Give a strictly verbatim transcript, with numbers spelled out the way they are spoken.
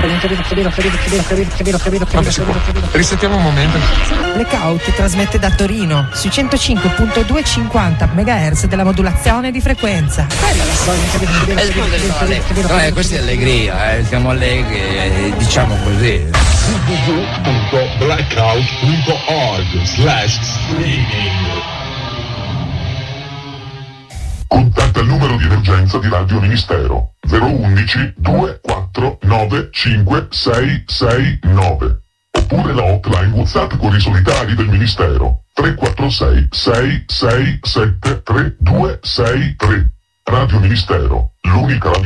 Vabbè, si può. Risettiamo un momento. Blackout trasmette da Torino sui centocinque virgola duecentocinquanta megahertz della modulazione di frequenza. Eh, scusa, sono allegri. No, eh, questa è allegria, eh. Siamo allegri, eh, diciamo così. w w w punto blackout punto org slash streaming. Contatta il numero di emergenza di Radio Ministero zero undici due quattro nove cinque sei sei nove oppure la hotline WhatsApp con i solitari del Ministero tre quattro sei sei sei sette tre due sei tre. Radio Ministero, l'unica radio